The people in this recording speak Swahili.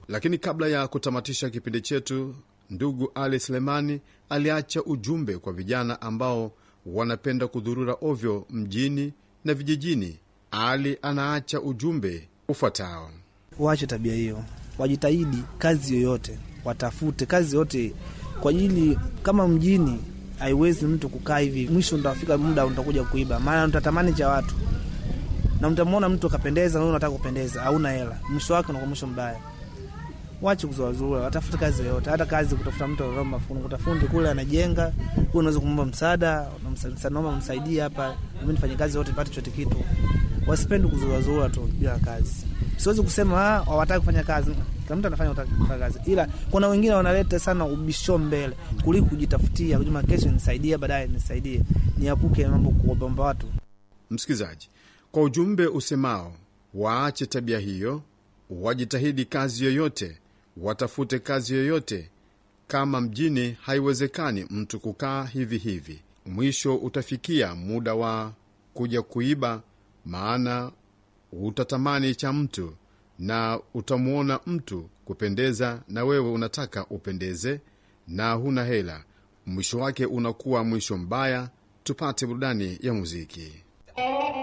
Lakini kabla ya kutamatisha kipindi chetu, ndugu Ali Selemani aliacha ujumbe kwa vijana ambao wanapenda kudhurura ovyo mjini na vijijini. Ali anaacha ujumbe ufuatao: waache tabia hiyo, wajitahidi kazi yoyote, watafute kazi yote, kwa ajili kama mjini haiwezi mtu kukaa hivi, mwisho utafika muda utakuja kuiba, maana utatamani cha watu na mtamwona mtu akapendeza na wewe unataka kupendeza, hauna hela, mwisho wake unakuwa mwisho mbaya. Waache kuzoazura, watafuta kazi yoyote, hata kazi kutafuta mtu anaomba fundi, kutafundi kule anajenga, wewe unaweza kumomba msaada, naomba msaidie hapa, mimi nifanye kazi yote nipate chote kitu. Wasipende kuzoazura tu bila kazi. Siwezi kusema hawataka kufanya kazi, kila mtu anafanya kazi, ila kuna wengine wanaleta sana ubisho mbele kuliko kujitafutia, kujuma kesho nisaidie, baadaye nisaidie, niapuke mambo kuomba watu. Msikizaji, kwa ujumbe usemao waache tabia hiyo, wajitahidi kazi yoyote, watafute kazi yoyote, kama mjini haiwezekani mtu kukaa hivi hivi, mwisho utafikia muda wa kuja kuiba, maana utatamani cha mtu na utamuona mtu kupendeza na wewe unataka upendeze na huna hela, mwisho wake unakuwa mwisho mbaya. Tupate burudani ya muziki.